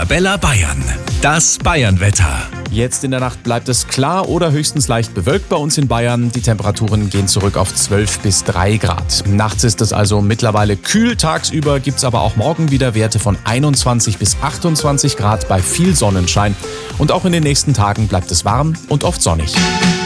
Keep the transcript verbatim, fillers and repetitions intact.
Arabella Bayern. Das Bayernwetter. Jetzt in der Nacht bleibt es klar oder höchstens leicht bewölkt bei uns in Bayern. Die Temperaturen gehen zurück auf zwölf bis drei Grad. Nachts ist es also mittlerweile kühl. Tagsüber gibt es aber auch morgen wieder Werte von einundzwanzig bis achtundzwanzig Grad bei viel Sonnenschein. Und auch in den nächsten Tagen bleibt es warm und oft sonnig.